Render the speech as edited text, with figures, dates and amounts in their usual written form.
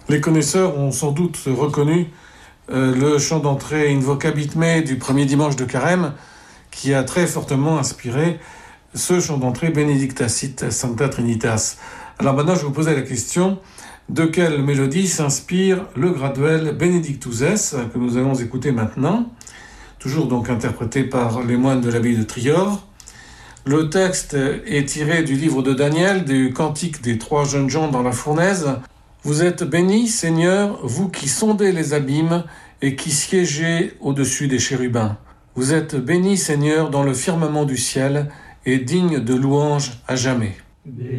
Les connaisseurs ont sans doute reconnu le chant d'entrée Invocabit Me du premier dimanche de Carême, qui a très fortement inspiré ce chant d'entrée Benedicta sit Sancta Trinitas. Alors maintenant, je vous posais la question, de quelle mélodie s'inspire le graduel Benedictus Es, que nous allons écouter maintenant, toujours donc interprété par les moines de l'abbaye de Trior. Le texte est tiré du livre de Daniel, du cantique des 3 jeunes gens dans la fournaise. Vous êtes bénis, Seigneur, vous qui sondez les abîmes et qui siégez au-dessus des chérubins. Vous êtes bénis, Seigneur, dans le firmament du ciel et digne de louange à jamais.